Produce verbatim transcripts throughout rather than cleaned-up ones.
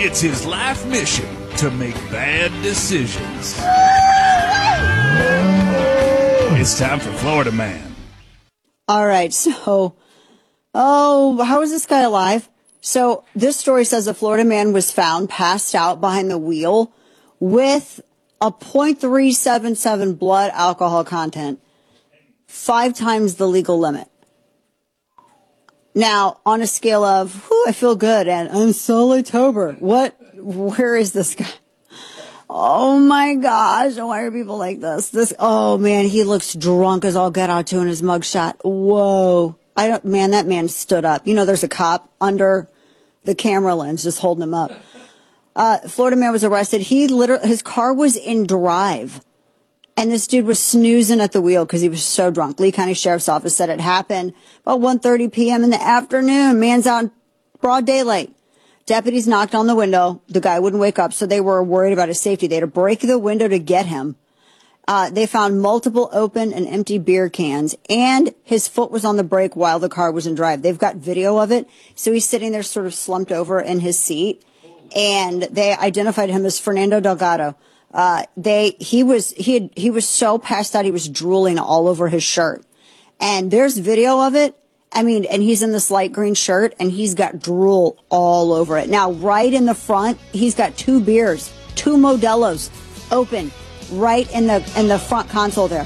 It's his life mission to make bad decisions. It's time for Florida Man. All right, so, oh, how is this guy alive? So this story says a Florida man was found passed out behind the wheel with a point three seven seven blood alcohol content, five times the legal limit. Now, on a scale of, whew, I feel good, and I'm so October, what, where is this guy? Oh my gosh, why are people like this? This, oh man, he looks drunk as all get out too in his mugshot. Whoa. I don't, man, that man stood up. You know, there's a cop under the camera lens just holding him up. Uh, Florida man was arrested. He literally, his car was in drive. And this dude was snoozing at the wheel because he was so drunk. Lee County Sheriff's Office said it happened about one thirty p.m. in the afternoon. Man's out in broad daylight. Deputies knocked on the window. The guy wouldn't wake up, so they were worried about his safety. They had to break the window to get him. Uh, they found multiple open and empty beer cans, and his foot was on the brake while the car was in drive. They've got video of it. So he's sitting there sort of slumped over in his seat, and they identified him as Fernando Delgado. Uh, they, he was, he had, he was so passed out, he was drooling all over his shirt. And there's video of it. I mean, and he's in this light green shirt and he's got drool all over it. Now, right in the front, he's got two beers, two Modelo's open right in the, in the front console there.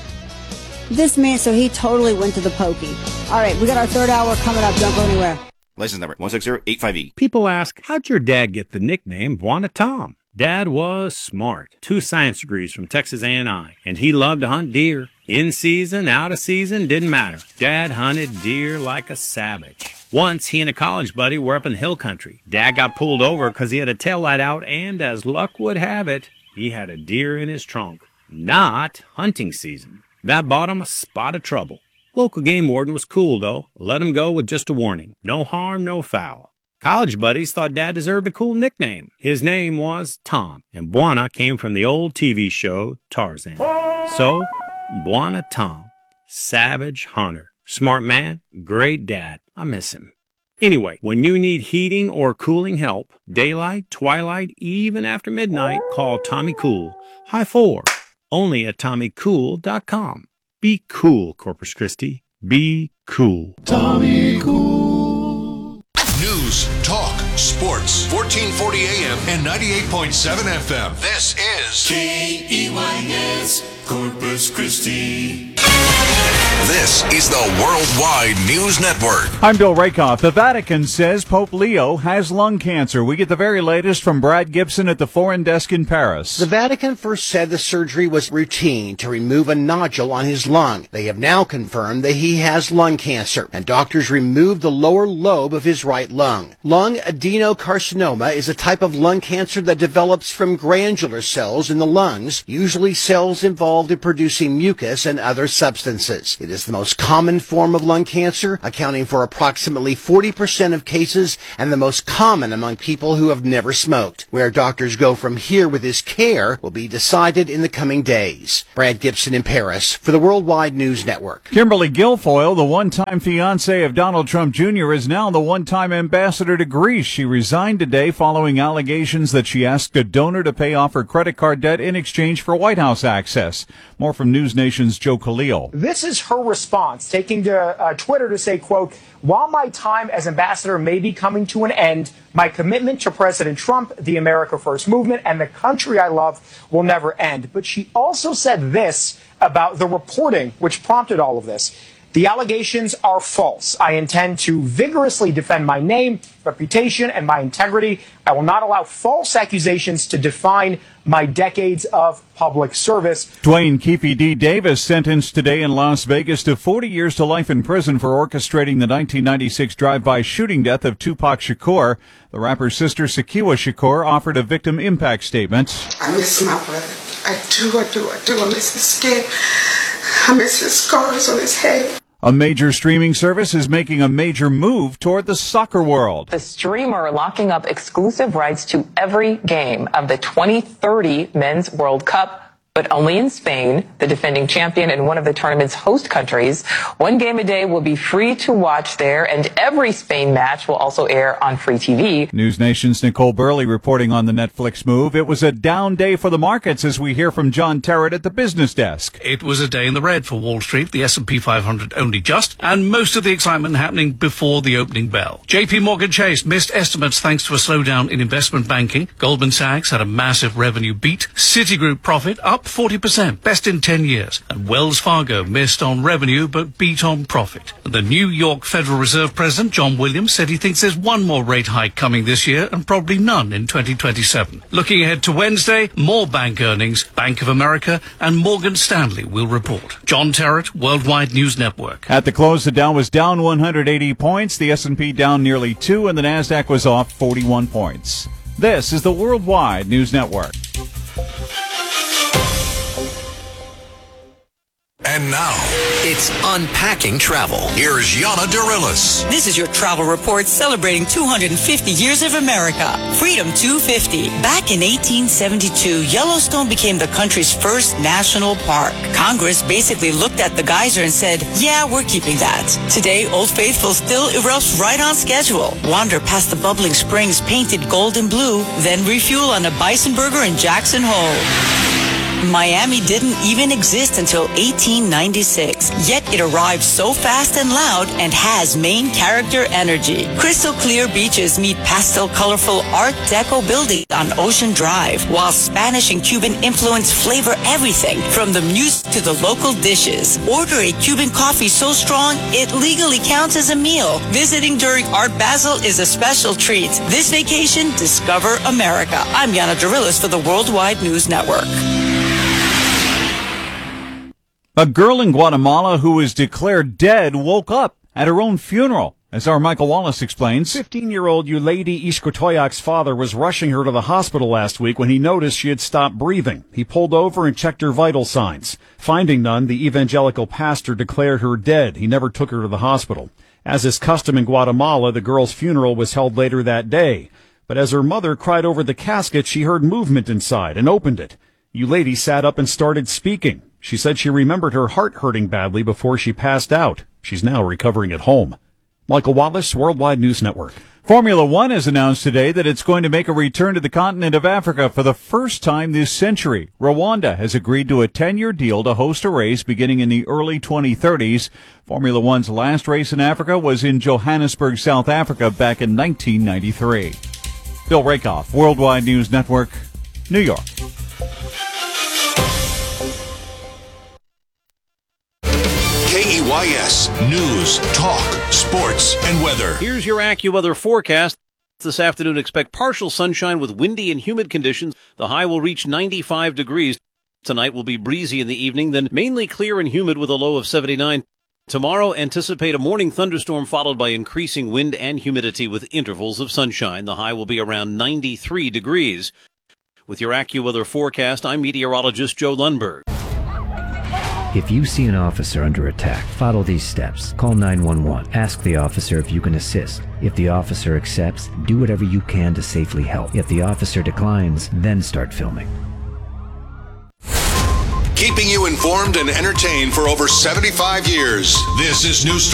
This man, so he totally went to the pokey. All right, we got our third hour coming up. Don't go anywhere. License number one six zero eight five E. People ask, how'd your dad get the nickname Buona Tom? Dad was smart. Two science degrees from Texas A and I, and he loved to hunt deer. In season, out of season, didn't matter. Dad hunted deer like a savage. Once, he and a college buddy were up in hill country. Dad got pulled over because he had a taillight out, and as luck would have it, he had a deer in his trunk. Not hunting season. That bought him a spot of trouble. Local game warden was cool, though. Let him go with just a warning. No harm, no foul. College buddies thought Dad deserved a cool nickname. His name was Tom, and Buona came from the old T V show Tarzan. So, Buona Tom, savage hunter, smart man, great dad. I miss him. Anyway, when you need heating or cooling help, daylight, twilight, even after midnight, call Tommy Cool. High four, only at Tommy Cool dot com. Be cool, Corpus Christi. Be cool. Tommy Cool. News, talk, sports, fourteen forty A M and ninety-eight point seven F M. This is K E Y S, Corpus Christi. This is the Worldwide News Network. I'm Bill Rakoff. The Vatican says Pope Leo has lung cancer. We get the very latest from Brad Gibson at the Foreign Desk in Paris. The Vatican first said the surgery was routine to remove a nodule on his lung. They have now confirmed that he has lung cancer, and doctors removed the lower lobe of his right lung. Lung adenocarcinoma is a type of lung cancer that develops from glandular cells in the lungs, usually cells involved in producing mucus and other substances. It is the most common form of lung cancer, accounting for approximately forty percent of cases and the most common among people who have never smoked. Where doctors go from here with his care will be decided in the coming days. Brad Gibson in Paris for the Worldwide News Network. Kimberly Guilfoyle, the one-time fiancée of Donald Trump Junior, is now the one-time ambassador to Greece. She resigned today following allegations that she asked a donor to pay off her credit card debt in exchange for White House access. More from News Nation's Joe Khalil. This is her response, taking to uh, Twitter to say, quote, while my time as ambassador may be coming to an end, my commitment to President Trump, the America First movement, and the country I love will never end. But she also said this about the reporting which prompted all of this. The allegations are false. I intend to vigorously defend my name, reputation, and my integrity. I will not allow false accusations to define my decades of public service. Dwayne Keefe D. Davis sentenced today in Las Vegas to forty years to life in prison for orchestrating the nineteen ninety-six drive-by shooting death of Tupac Shakur. The rapper's sister, Sakiwa Shakur, offered a victim impact statement. I miss my brother. I do, I do, I do. I miss his skin. I miss his scars on his head. A major streaming service is making a major move toward the soccer world. The streamer locking up exclusive rights to every game of the twenty thirty Men's World Cup but only in Spain, the defending champion and one of the tournament's host countries. One game a day will be free to watch there, and every Spain match will also air on free T V. News Nation's Nicole Burley reporting on the Netflix move. It was a down day for the markets, as we hear from John Terrett at the business desk. It was a day in the red for Wall Street, the S and P five hundred only just, and most of the excitement happening before the opening bell. J P Morgan Chase missed estimates thanks to a slowdown in investment banking. Goldman Sachs had a massive revenue beat. Citigroup profit up forty percent, best in ten years. And Wells Fargo missed on revenue but beat on profit. The New York Federal Reserve President, John Williams, said he thinks there's one more rate hike coming this year and probably none in twenty twenty-seven. Looking ahead to Wednesday, more bank earnings. Bank of America and Morgan Stanley will report. John Terrett, Worldwide News Network. At the close, the Dow was down one hundred eighty points, the S and P down nearly two, and the NASDAQ was off forty-one points. This is the Worldwide News Network. And now, it's Unpacking Travel. Here's Yana Dorillis. This is your travel report celebrating two hundred fifty years of America. Freedom two fifty. Back in eighteen seventy-two, Yellowstone became the country's first national park. Congress basically looked at the geyser and said, yeah, we're keeping that. Today, Old Faithful still erupts right on schedule. Wander past the bubbling springs painted gold and blue, then refuel on a bison burger in Jackson Hole. Miami didn't even exist until eighteen ninety-six, yet it arrived so fast and loud and has main character energy. Crystal clear beaches meet pastel colorful Art Deco buildings on Ocean Drive, while Spanish and Cuban influence flavor everything from the music to the local dishes. Order a Cuban coffee so strong it legally counts as a meal. Visiting during Art Basel is a special treat. This vacation, discover America. I'm Yana Dorillis for the Worldwide News Network. A girl in Guatemala who was declared dead woke up at her own funeral, as our Michael Wallace explains. fifteen-year-old Eulady Ishkotoyak's father was rushing her to the hospital last week when he noticed she had stopped breathing. He pulled over and checked her vital signs. Finding none, the evangelical pastor declared her dead. He never took her to the hospital. As is custom in Guatemala, the girl's funeral was held later that day. But as her mother cried over the casket, she heard movement inside and opened it. Eulady sat up and started speaking. She said she remembered her heart hurting badly before she passed out. She's now recovering at home. Michael Wallace, Worldwide News Network. Formula One has announced today that it's going to make a return to the continent of Africa for the first time this century. Rwanda has agreed to a ten-year deal to host a race beginning in the early twenty thirties. Formula One's last race in Africa was in Johannesburg, South Africa, back in nineteen ninety-three. Bill Rakoff, Worldwide News Network, New York. K E Y S News, Talk, Sports, and Weather. Here's your AccuWeather forecast. This afternoon, expect partial sunshine with windy and humid conditions. The high will reach ninety-five degrees. Tonight will be breezy in the evening, then mainly clear and humid with a low of seventy-nine. Tomorrow, anticipate a morning thunderstorm followed by increasing wind and humidity with intervals of sunshine. The high will be around ninety-three degrees. With your AccuWeather forecast, I'm meteorologist Joe Lundberg. If you see an officer under attack, follow these steps. Call nine one one. Ask the officer if you can assist. If the officer accepts, do whatever you can to safely help. If the officer declines, then start filming. Keeping you informed and entertained for over seventy-five years. This is News